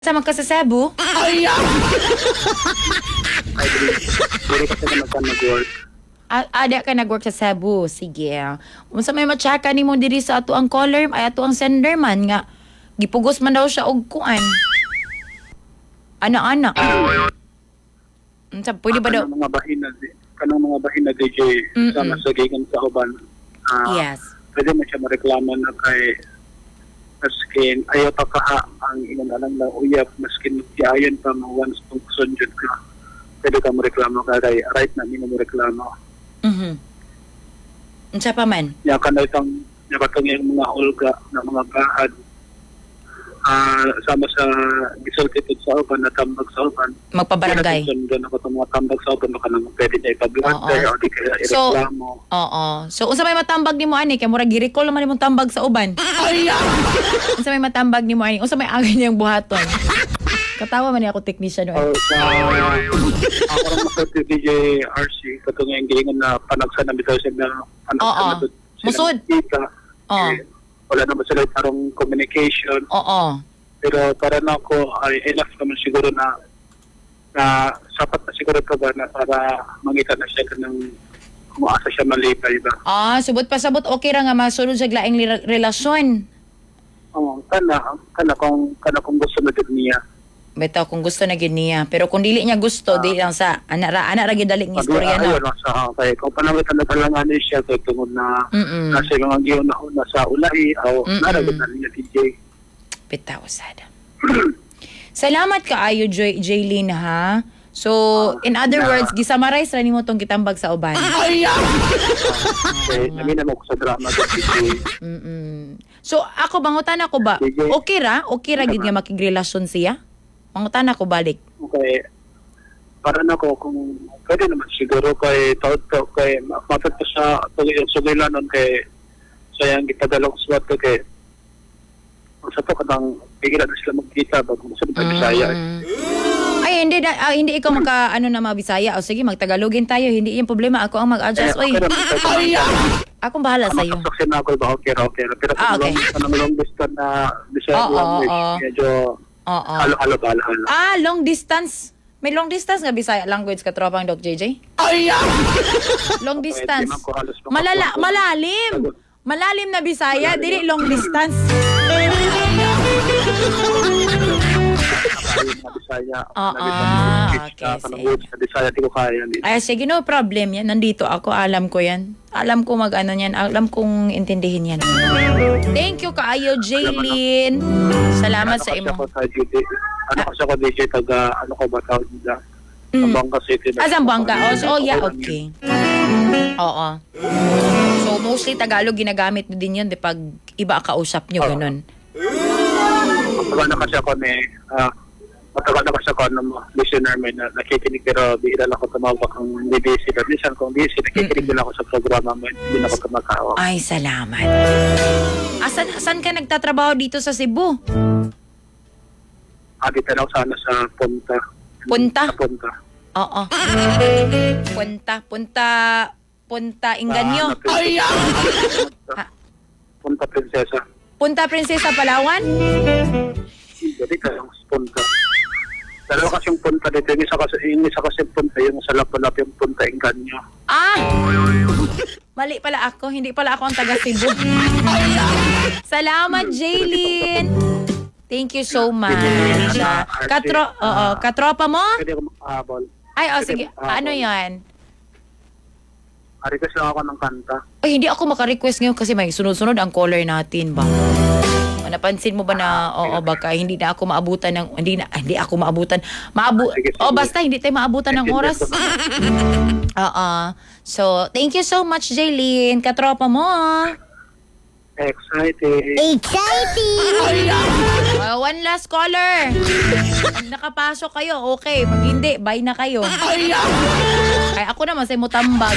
Sama ka sa Cebu? Ay, hindi kasi naman ka nag-work. Ada ka nag-work sa Cebu. Sige. Unsa may matsaka ni mo diri sa ato ang caller, ay ato ang sender man nga. Gipugos man daw siya og kuan. Ana-ana. Unsa pwede ba daw? Kanang mga bahin na DJ sa masagigan sa uban. Yes. Pwede mo siya mareklamo na kay maskin ayaw pa ka ang inanalang na uyap maskin diayon pa mo once kung sunjud ka. Pwede ka mareklamo ka kay right na nimo mareklamo. Unsa pa man? Ya kanay tang nakatong mga hulga na mga bahad sama sa gisultitid sa uban na tambag sa uban. Magpabarangay. Sundan ako itong mga tambag sa uban baka nang pwede na ipag-order o di kaya ireklamo. So unsa may matambag nimo ani kay murag gi-recall man imong tambag sa uban? Unsa may matambag nimo ani? Unsa may agay niyang buhaton? Katawa man ni ako technician no. Ako rin makita DJ RC katong yung giingon na panagsa na bitaw siya na panagsa na musod. Wala naman sila tarong communication. Pero para na ako ay enough naman siguro na sapat na siguro ka ba na para mangita na siya ng kung asa siya malipay ba. Subot pa sabot okay ra nga masunod sa laing relasyon. Kana kung gusto na din niya. Bitaw kung gusto na gid niya, pero kung dili niya gusto, di lang sa ana ra gid dali ng istorya na. Ayun sa kay kung panangitan na talangan ni siya kay tungod na nasa mga giyon na sa ulay o naragod na niya DJ. Bitaw sada. Salamat kaayo Jaylin ha. So, in other words, gisamarize ra nimo tong kitambag sa uban. Okay, namina mo ko sa drama sa DJ. So, ako bangutan ako ba? Okay ra gid nga makigrelasyon siya? Mangutan ako balik. Okay. Para na ko kung pwede naman siguro kay taod kay mapit pa sa yung sugilanon kay sayang gitadalong swat kay sa to kadang bigla na sila magkita bago sa Bisaya. Ay hindi ikaw maka na mabisaya o sige magtagalogin tayo hindi yung problema ako ang mag-adjust oy. Akong bahala sa iyo. Kasi na ako ba okay. Pero kung long distance na Bisaya language medyo halo. Long distance. May long distance nga Bisaya language ka tropang Doc JJ? Long distance. Malalim. Malalim na Bisaya, dili long distance. Ay, sige, no problem yan. Nandito ako, alam ko yan. Alam ko yan. Alam kong intindihin yan. Thank you kaayo, Jaylin. Salamat sa imo. Kasi ako DJ taga, ko ba tawag nila? Zamboanga City. Zamboanga. Yeah, okay. Oo. So, mostly Tagalog ginagamit nyo din yun pag iba kausap nyo, ganun. Matagal na kasi ako ng listener may nakikinig pero bihira lang ako tumawag kung hindi busy. Pero minsan kung busy, nakikinig din ako sa programa mo. Hindi na ako tumatawag. Ay, salamat. Asan ka nagtatrabaho dito sa Cebu? Dito lang sana sa Punta. Punta? Sa Punta. Oo. Punta Inganyo. Punta Prinsesa. Punta Prinsesa, Palawan? Hindi ka lang Punta. Dalawa kasing punta dito. Yung isa kasi punta, yung sa Lapalap, yung Punta Inganyo. Mali pala ako. Hindi pala ako ang taga Cebu. Salamat, Jaylin. Thank you so much. Katropa mo? Pwede ako makahabol. Sige. Ano yan? Request lang ako ng kanta. Ay, hindi ako maka-request ngayon kasi may sunod-sunod ang caller natin ba? Napansin mo ba na baka hindi na ako maabutan ng hindi ako maabutan. Basta hindi tayo maabutan ng oras. So, thank you so much, Jaylin. Katropa mo. Exciting. One last caller. Pag nakapasok kayo, okay. Pag hindi, bye na kayo. Ay, ako naman sa mutambag.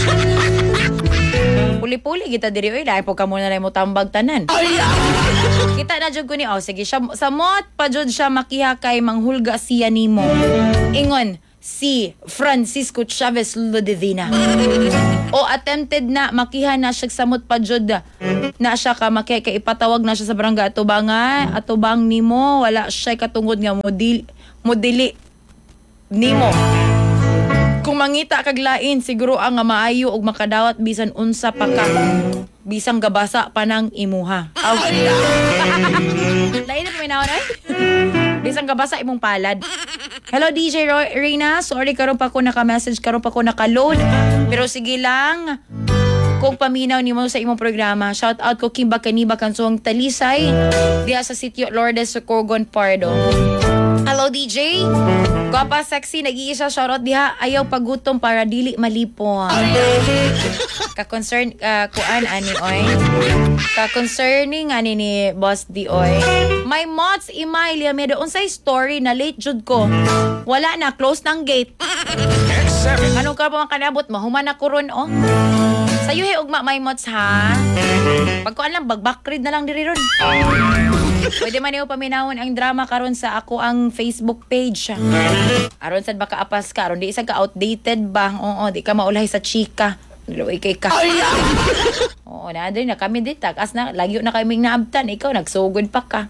Puli-puli kita diri oy dahil po ka muna na mo tambag tanan. Kita na jud ko ni sige siya samot pa jud siya makiha kay manghulga siya nimo. Ingon, si Francisco Chavez Ludivina. O attempted na makiha na siya samot pa jud na siya ka ipatawag na siya sa barangay atubang nimo wala siya katungod nga modili nimo. Kung mangita kag lain siguro ang nga maayo og makadawat bisan unsa pa ka bisang gabasa pa ng imuha. Okay. Lain na minaw na. Bisang gabasa imong palad. Hello DJ Reyna, sorry karon pa ko naka-message, karon pa ko naka-load. Pero sige lang. Kung paminaw nimo sa imong programa, shout out ko Kimba Kaniba Kansuang Talisay diha sa sitio Lourdes Socorgon Pardo. Hello DJ. Guwapa, sexy, nag-iisa shoutout diha. Ayaw pagutom para dili malipong. Ka-concern, kuan ani oy. Ka-concerning ani ni Boss D oy. My mods Emilia medo unsay story na late jud ko. Wala na, close ng gate. Anong ka pa kanabot mo? Human na ko ron oh. Sayo ugma my mods ha. Pagkuan lang backread na lang diri ron. Pwede man niyo paminawon ang drama karon sa ako ang Facebook page. Aron sad baka apas ka, aron di isa ka outdated ba? Oo, di ka maulay sa chika. Luoy kay ka. Oo, na kami di takas na lagyo na kaming naabtan, ikaw nagsugod pa ka.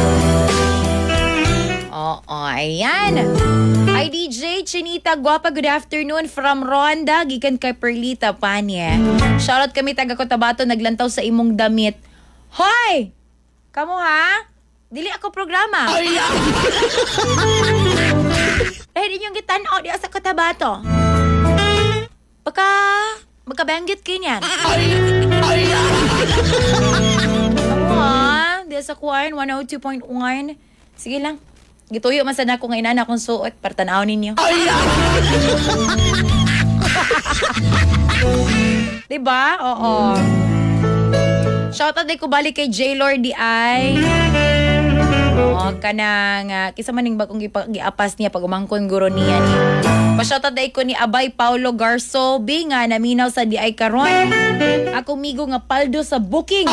Oo, ayan. Hi DJ Chinita Guapa, good afternoon from Ronda, gikan kay Perlita Panye. Shoutout kami taga Cotabato, naglantaw sa imong damit. Hoy! Kamu ha? Dili ako programa. Inyong gitan-o di sa Cotabato. Magkabanggit kinyan. Kamu ha? Di sa Kuwain 102.1. Sige lang. Gituyo man sana ko ngayon na akong suot para tanaw ninyo. Diba? Oo. Shoutout din ko balik kay J-Lord di ay. Oo, kanang kisa maning bagong giapas niya pag umangkon guro niya ni. Pa-shoutout din ko ni Abay Paulo Garso nga naminaw sa di ay karon. Ako migo nga paldo sa booking.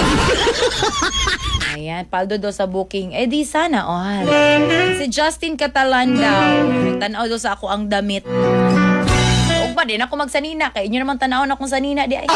Ayan, paldo do sa booking. Eh di sana all. Si Justin Catalan daw. Nagtanaw do sa ako ang damit. Ugba din ako magsanina. Kaya inyo naman tanawon akong sanina di ay.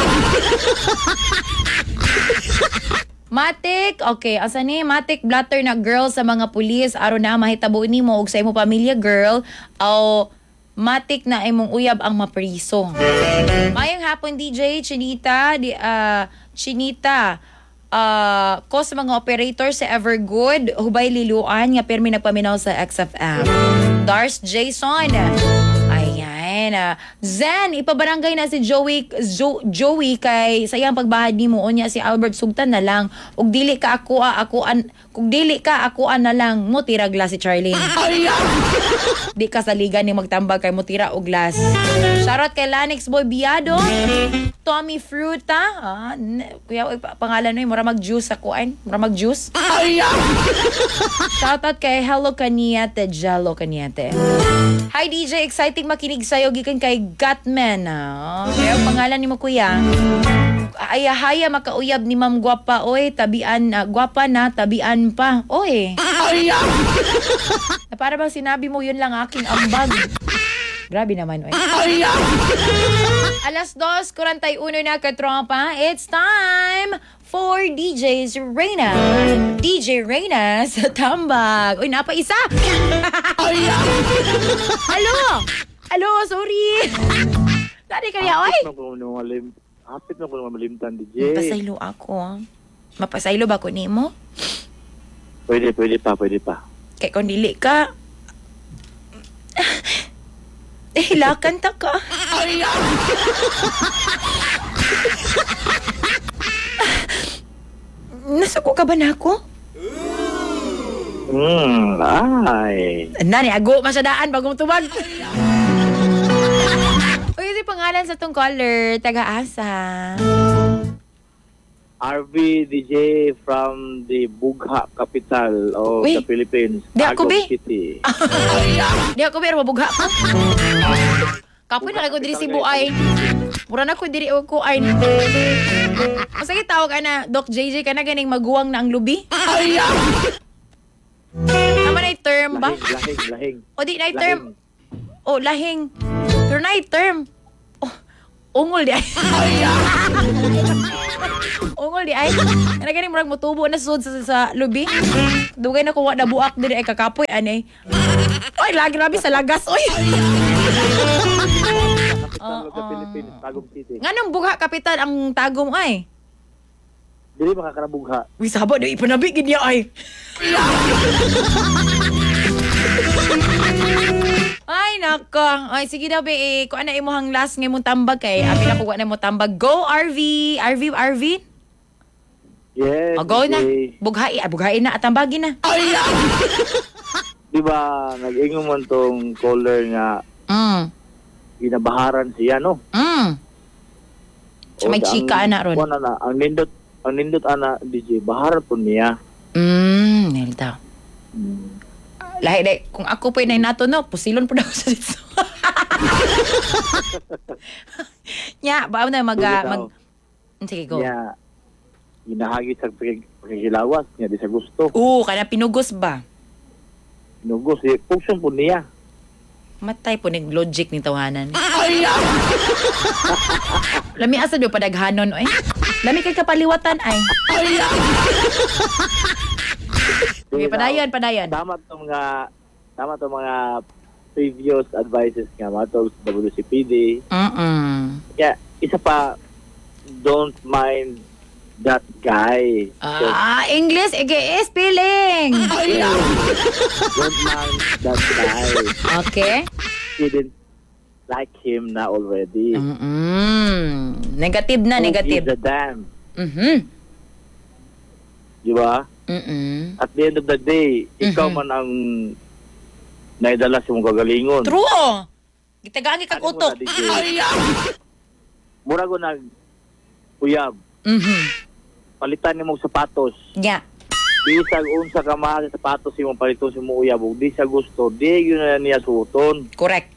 Matik, okay, asa ni Matik blatter na girl sa mga pulis aron na mahitabo nimo og sa imong pamilya girl o matik na imong uyab ang mapriso. Mayang hapon DJ Chinita, Chinita. Ko sa mga operator sa Evergood, hubay liluan nga permi nagpaminaw sa XFM. Dars Jason. Ayan. Zen, ipabarangay na si Joey kay sayang pagbahad nimo unya si Albert Sugtan na lang. Ug dili ka kung dili ka akuan na lang mo tira glass si Charlene. Di ka sa liga ni magtambag kay mo tira og glass. Shoutout kay Lanix Boy Biado. Tommy Fruta. Kuya pangalan no mura mag-juice sa kuan. Mura mag-juice. Shoutout kay Hello Kaniate, Jello Kaniate. Hi DJ, exciting makinig sa'yo gikan kay Gatman. Kaya pangalan ni mo kuya. Ayahaya makauyab ni Ma'am Guapa oy, tabian guapa na tabian pa. Oy. Para bang sinabi mo yun lang aking ambag. Grabe naman oy. Alas 2:41 na katropa. It's time for DJ's Reyna. DJ Reyna sa tambag. Uy, napa isa. Hello, sorry. Dari kaya oy. Hapit na ko naman malimtan, DJ. Mapasaylo ako. Mapasaylo ba ko nimo? Pwede pa. Kaya kung dili ka, hilakan ta ka. Nasuko ka ba na ako? Ay. Nani, ago masyadaan bagong tubag. Uy, si pangalan sa tong caller, taga-asa. RV DJ from the Bugha capital of Uy, the Philippines, di ako, Agong be. City. Di ako pero mabugha ko. Kapoy na ko diri si Buay. Mura na ko diri og kuay. Masakit tawag ana, Doc JJ ka na ganing maguwang na ang lubi. Naman ay term ba? Lahing. O di na ay term. Oh, lahing. Pero na term. Oh, ungol di ay. Ungol di ay. Kana gani murag motubo na sud sa lubi. Dugay na kuha na buak diri ay kakapoy ani. Oy, lagi labi sa lagas oy. Kapitan sa Pilipinas, Tagum City. Nganong bugha kapitan ang tagom ay? Dili makakarabugha. Uy, sabo di ipanabi gid niya ay. Ay, nako. Ay, sige daw, be. Kung ano imuhang last nga mong tambag kay, abi na kuha na mo tambag. Go, RV! RV? Yes. O, go na. okay. Bughain na at tambagin na. Di ba, nag-ingon man tong caller nga ginabaharan siya, no? So, may chika na ron. Kuwan na, ang nindot ana, DJ, baharan po niya. Nilta. Lahi, dahil, kung ako po yung nato, no, pusilon po na ako sa dito. Nya, ba na sige, go. Niya, ginahagi sa pagkikilawas niya, di sa gusto. Kana pinugos ba? Nugos, pugson po niya. Matay po ng logic ni tawanan. Lami asa do padaghanon oy. Lami kay kapaliwatan ay. Okay, padayon. Tama to mga previous advices nga matol sa WCPD. Yeah, isa pa, don't mind that guy. English, spelling. Don't mind that guy. Okay. Didn't like him na already. Negative na, Who negative. gives a damn? Di ba? At the end of the day, ikaw man ang naidala sa mong kagalingon. True. Gitagaan kag utok. Mura ko uyab. Palitan ni mong sapatos. Yeah. Bisag unsa ka mahal sa sapatos imong paliton sa mong uyab. Ug di sa gusto, di yun na niya suoton. Correct.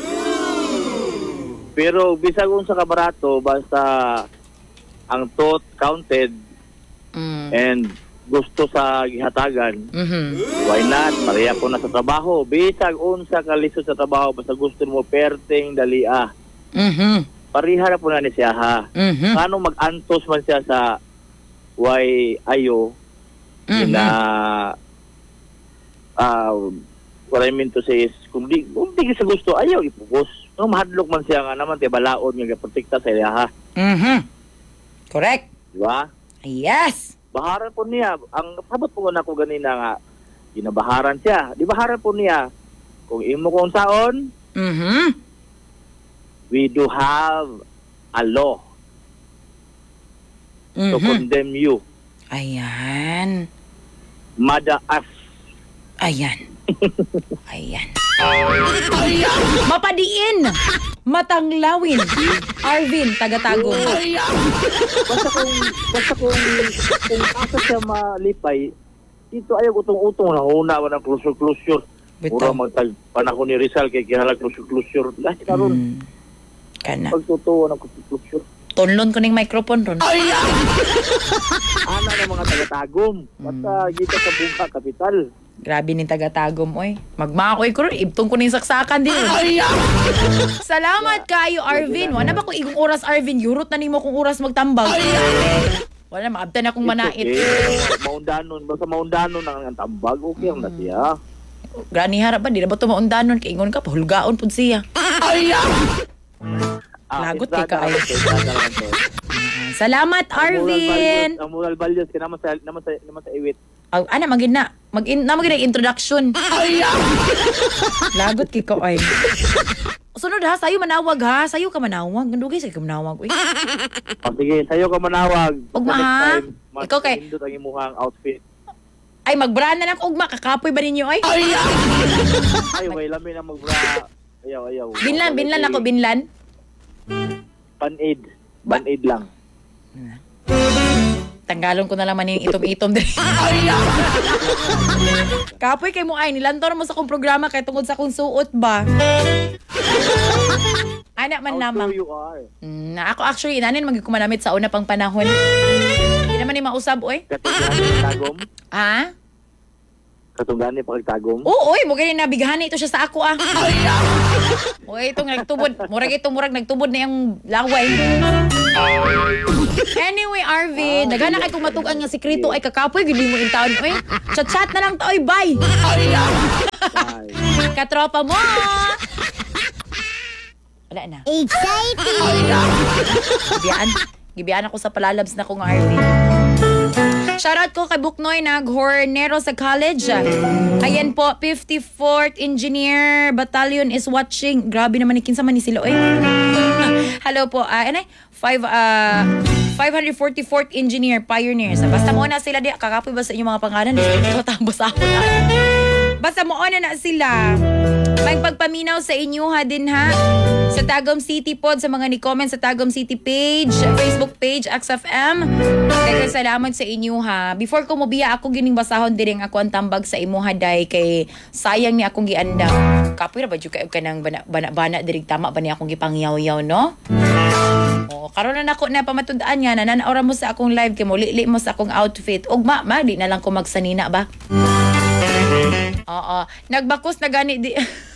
Pero bisag unsa ka barato, basta ang thought counted and gusto sa gihatagan, why not? Pareha po na sa trabaho. Bisag unsa ka lisod sa trabaho, basta gusto mo perting dalia. Pareha na po na ni siya ha. Kano mag-antos man siya sa why ayo na what I mean to say is kung di sa gusto, ayaw ipugos. No, mahadlok man siya nga naman, tiya balaod nga protekta sa iya ha. Correct. Diba? Yes. Baharan po niya. Ang sabot po na ko ganina nga, ginabaharan siya. Di baharan po niya. Kung imo kong saon, we do have a law to condemn you. Ayan. Madaas. Ayan. Mapadiin. Matanglawin. Arvin, taga-tago. Basta kung asa siya malipay, dito ayaw utong-utong na huna man ang closure. Mura magtag panahon ni Rizal kay kinala closure. Lahat karon. Kana. Pagtutuwa ng closure. Tonlon ko ning microphone ron. Ana ng mga taga-tagom. Basta gita sa Bungka Kapital. Grabe ning taga-tagom oy. Magmakoy ko ron, ibtong ko ning saksakan din. Salamat kayo Arvin. Wala ba kung igong oras Arvin, yurot na nimo kung oras magtambag. Wala maabtan akong manait. Maundanon, basta maundanon ang tambag, okay ang na siya. Gani harap ba di na ba to maundanon kay ingon ka pahulgaon pud siya. Lagot kay kaayo. Salamat Arvin. Ang moral values naman sa iwit. Ana magin na. Magin introduction. Lagot kay ko ay. Sunod ha, sayo manawag ha. Sayo ka manawag. Gandugay sa ka manawag. Uy. Sige, sayo ka manawag. Ugma ha. Ikaw kay indot ang imuhang outfit. Ay magbra na lang ugma kakapoy ba ninyo ay? Ay, way lamin ang magbra. Ayaw. Binlan ako binlan. Pan-aid. Pan-aid lang. Tanggalon ko na naman yung itom-itom din. Kapoy kay mo ay, nilantor mo sa kong programa kay tungod sa kong suot ba? Anak man lamang. How sure you are? Na ako actually, inanin magkumanamit sa una pang panahon. Hindi naman ni mausab, oy. Katong tagom? Ha? katong gani pagtagom. Oo, mo gani nabighan ito siya sa ako ah. Oy, itong nagtubod, murag nagtubod na yung laway. Anyway, Arvin, nagana kay kung matugang nga sikreto ay kakapoy gid mo in town. Oy, chat na lang to, oy, bye. Katropa mo. Wala na. Exciting! Gibiyaan ako sa palalabs na kong Arvin. Shoutout ko kay Buknoy Hornero sa college. Ayan po, 54th Engineer Battalion is watching. Grabe naman ni kinsa man ni sila. Oy. Hello po. 544th Engineer Pioneers. Basta mo na sila di. Kakapoy ba sa inyong mga pangalan? Ito tambos ako na. Basta mo na sila. May pagpaminaw sa inyo ha din ha. Sa Tagum City pod, sa mga ni-comment sa Tagum City page, Facebook page, XFM. Kaya salamat sa inyo ha. Before ko mobiya ako gining basahon diring ako ang tambag sa imo haday kay sayang ni akong giandam. Kapoy ra ba jud kay kanang bana diring tama ba ni akong gipangyaw-yaw no? Oh, karon na nako na pamatud-an nga nananaora mo sa akong live kay mo li mo sa akong outfit. Ugma di na lang ko magsanina ba? Oo, nagbakos na gani di.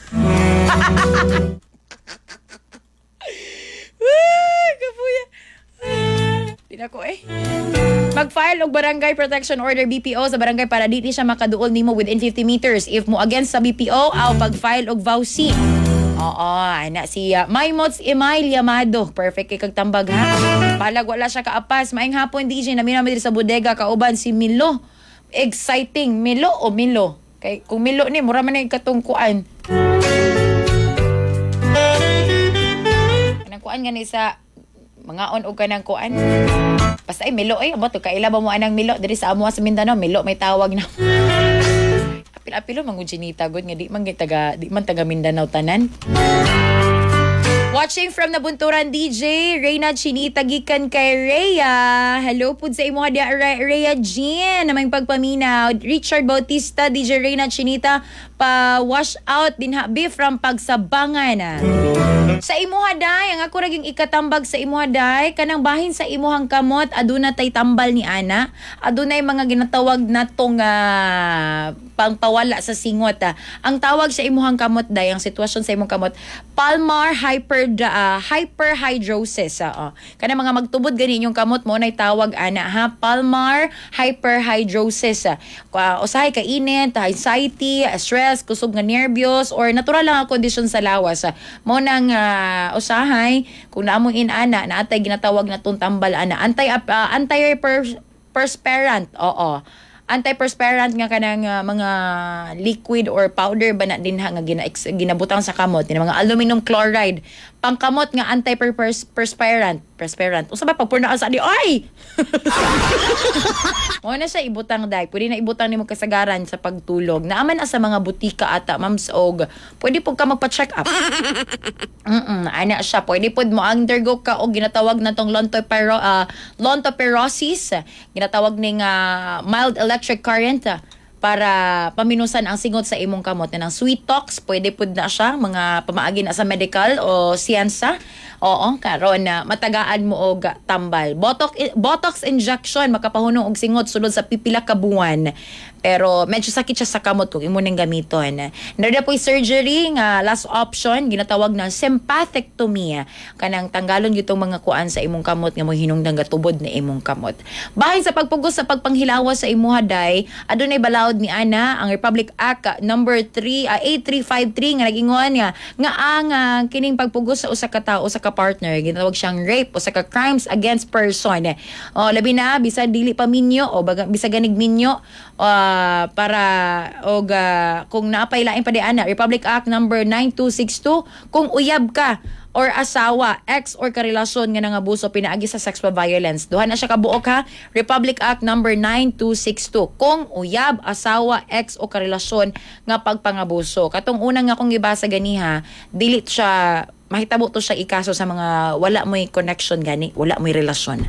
Kapuya. Di na ko Mag-file og barangay protection order BPO sa barangay para di siya makaduol nimo within 50 meters. If mo against sa BPO, pag-file og vowsy. Oo, ana si Maymots Emile Yamado. Perfect kay kag tambag ha. Palag wala siya kaapas. Maayong hapon DJ na minamid sa bodega kauban si Milo. Exciting. Milo o Milo? Kay kung Milo ni mura man katungkuan. Kanang kuan gani sa mga on og kanang kuan. Basta Milo amo to kaila ba mo anang Milo diri sa amo sa Mindanao, Milo may tawag na. Apil-apilo man Ginita god nga di man taga Mindanao tanan. Watching from Nabunturan DJ, Reyna Chinita gikan kay Rhea. Hello po sa imo dia Rhea Jean namang pagpaminaw. Richard Bautista, DJ Reyna Chinita pa wash out din habi from Pagsabangan. Sa imo haday, ang ako raging ikatambag sa imo haday, kanang bahin sa imuhang kamot aduna tay tambal ni ana. Adunay mga ginatawag natong pangpawala sa singot. Ang tawag sa imuhang kamot day, ang sitwasyon sa imong kamot, palmar hyperhidrosis. Kanang mga magtubod gani inyong kamot mo nay tawag ana ha, palmar hyperhidrosis. Usahay ka init, anxiety, stress, kusog nga nervyos or natural lang ang kondisyon sa lawas. Mo nang usahay kung naamong inana na atay ginatawag na tambal ana antiperspirant. Oo. Antiperspirant nga kanang mga liquid or powder ba na din nga ginabutang sa kamot ni mga aluminum chloride pangkamot nga antiperspirant. Usa ba pagpurnaan sa di ay. Mo na siya ibutang day. Pwede na ibutang nimo kasagaran sa pagtulog. Naaman sa mga butika ata mams og pwede pud ka magpa-check up. Ana siya pwede pud mo undergo ka og ginatawag natong lontoperosis. Ginatawag ning mild electric current para paminusan ang singot sa imong kamot ng sweet talks, pwede pud na siya mga pamaagi na sa medical o siyensa. Oo, karon na matagaan mo og tambal. Botox injection makapahunong og singot sulod sa pipila ka buwan. Pero medyo sakit siya sa kamot kung imo ning gamiton. Nada po'y surgery nga last option ginatawag na sympathectomy. Kanang tanggalon gyud tong mga kuan sa imong kamot nga mo hinungdan gatubod na imong kamot. Bahin sa pagpugos sa pagpanghilawas sa imuha day, adunay balaod ni ana ang Republic Act number 8353 nga nagingon nga ang kining pagpugos sa usa ka tawo sa ka partner ginatawag siyang rape o sa ka crimes against person. Labi na bisan dili pa minyo o bisa ganig minyo para kung naapay lain pa di ana Republic Act number 9262 kung uyab ka or asawa, ex or karelasyon nga nangabuso pinaagi sa sexual violence. Duha na siya kabuok ha. Republic Act number 9262. Kung uyab, asawa, ex o karelasyon nga pagpangabuso. Katong unang nga kong ibasa ganiha, dilit siya mahitabo to siya ikaso sa mga wala mo'y connection gani, wala mo'y relasyon.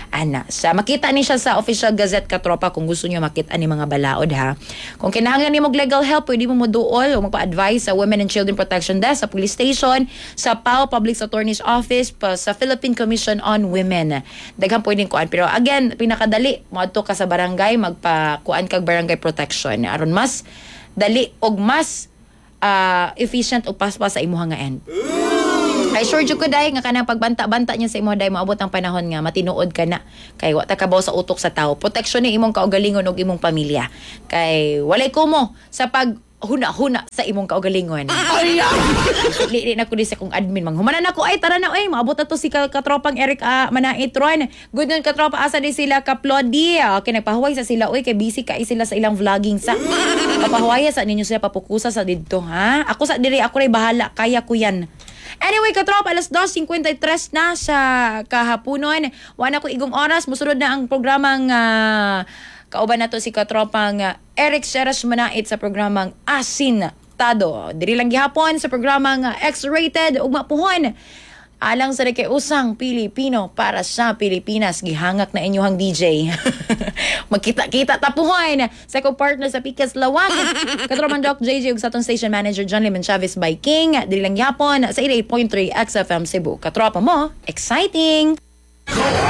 ana. Sa makita ni siya sa official Gazette Katropa kung gusto niyo makita ni mga balaod ha. Kung kinahanglan nimo legal help, pwede mo moduol o magpa-advise sa Women and Children Protection Desk, sa police station, sa PAO Public Attorney's Office, sa Philippine Commission on Women. Daghang pwedeng kuan, pero again, pinakadali moadto ka sa barangay, magpa-kuan kag barangay protection aron mas dali og mas efficient og paspas sa imuha nga end. Ay sure jud ko day nga kanang pagbanta-banta niya sa imo day maabot ang panahon nga matinuod ka na kay wa ta kabaw sa utok sa tao. Proteksyon ni imong kaugalingon ug imong pamilya. Kay walay kumo sa pag huna-huna sa imong kaugalingon. Li na ko di sa kong admin manghumanan ako ay tara na oy maabot na to si katropang Eric Manait Ron. Good nun katropa asa di sila kaplodi. Okay nagpahuway sa sila oy kay busy kay sila sa ilang vlogging sa. Papahuwaya sa ninyo sila papukusa sa didto ha. Ako sa diri ako ray bahala kaya ko yan. Anyway, katropa, alas 2:53 na sa kahaponon. Wala ko igong oras. Musunod na ang programang kauban na to si katropang Eric Seras Manait sa programang Asin Tado. Diri lang gihapon sa programang X-Rated ug mapuhon. Alang sa kay usang Pilipino para sa Pilipinas, gihangak na inyong DJ. Magkita-kita tapuhon sa co-partner sa Pikas Lawak. Katroman Doc JJ ug sa atong station manager John Lemon Chavez by King. Dili lang yapon sa 88.3 XFM Cebu. Katropa mo, exciting!